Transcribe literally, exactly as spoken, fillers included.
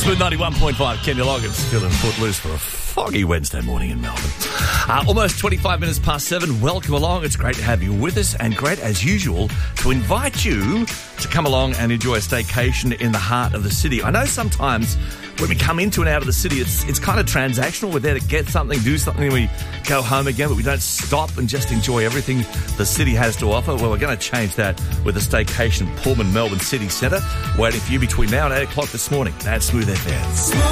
Smooth ninety-one point five, Kenya Loggins feeling footloose for a foggy Wednesday morning in Melbourne. Uh, almost twenty-five minutes past seven. Welcome along. It's great to have you with us, and great, as usual, to invite you to come along and enjoy a staycation in the heart of the city. I know sometimes when we come into and out of the city, it's it's kind of transactional. We're there to get something, do something, and we go home again, but we don't stop and just enjoy everything the city has to offer. Well, we're going to change that with a staycation at Pullman Melbourne City Centre, waiting for you between now and eight o'clock this morning. That's Smooth F M.